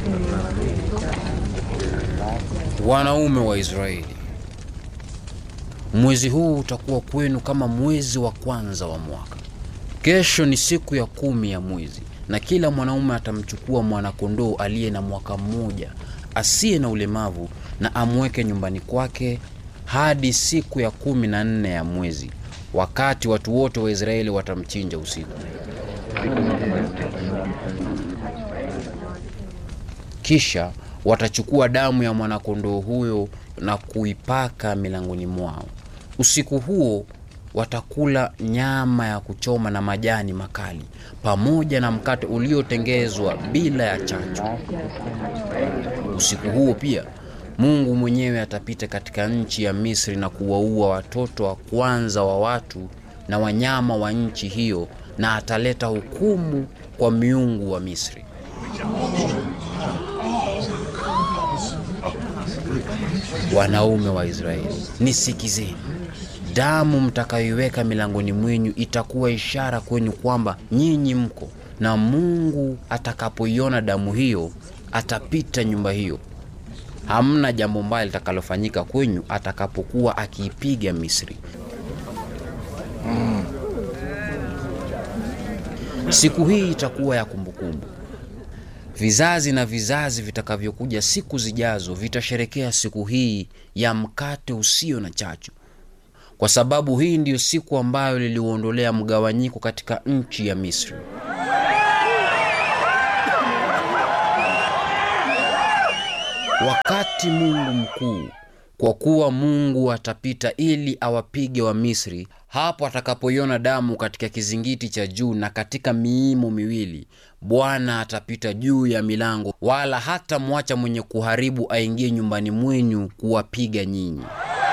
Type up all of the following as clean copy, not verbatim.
Wanaume wa Israeli, mwezi huu utakuwa kwenu kama mwezi wa kwanza wa mwaka. Kesho ni siku ya 10 ya mwezi, na kila mwanaume atamchukua mwana-kondoo aliye na mwaka mmoja, asiye na ulemavu, na amweke nyumbani kwake hadi siku ya 14 ya mwezi, wakati watu wote wa Israeli watamchinja usiku. Kisha watachukua damu ya mwana-kondoo huyo na kuipaka milangoni mwao. Usiku huo watakula nyama ya kuchoma na majani makali, pamoja na mkate uliotengezwa bila ya chachu. Usiku huo pia Mungu mwenyewe atapita katika nchi ya Misri na kuwaua watoto wa kwanza wa watu na wanyama wa nchi hiyo, na ataleta hukumu kwa miungu wa Misri. Wanaume wa Israeli, nisikizeni. Damu mtakayoiweka milangoni mwenu itakuwa ishara kwenu kwamba nyinyi mko na Mungu. Atakapoiona damu hiyo, atapita nyumba hiyo. Hamna jambo mbaya litakalofanyika kwenu atakapokuwa akiipiga Misri. Siku hii itakuwa ya kumbukumbu. Vizazi na vizazi vitakavyokuja siku zijazo vitasherekea siku hii ya mkate usio na chachu, kwa sababu hii ndiyo siku ambayo liliuondolea mgawanyiko katika nchi ya Misri. Wakati Mungu mkuu, kwa kuwa Mungu atapita ili awapige wa Misri, hapo atakapoiona damu katika kizingiti cha juu na katika miimo miwili, Bwana atapita juu ya milango, wala hata mwacha mwenye kuharibu aingie nyumbani mwenu kuwapiga nyinyi.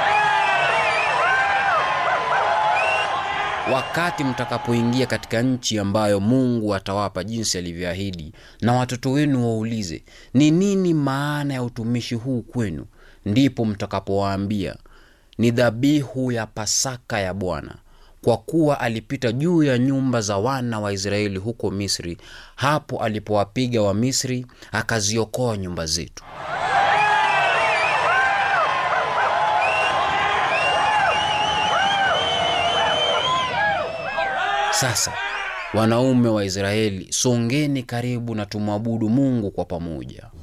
Wakati mtakapoingia katika nchi ambayo Mungu atawapa jinsi alivyoahidi, na watoto wenu waulize, ni nini maana ya utumishi huu kwenu? Ndipo mtakapowaambia, ni dhabihu ya Pasaka ya Bwana, kwa kuwa alipita juu ya nyumba za wana wa Israeli huko Misri, hapo alipowapiga wa Misri akaziokoa nyumba zetu. Sasa wanaume wa Israeli, songeni karibu na tumwabudu Mungu kwa pamoja.